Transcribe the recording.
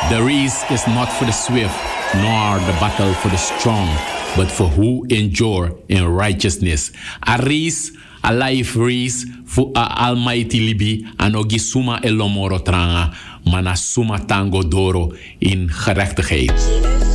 The race is not for the swift, nor the battle for the strong, but for who endure in righteousness. A race, a life race, for Almighty Libi, anogi suma elomoro tranga, mana suma tango doro in gerechtigheid.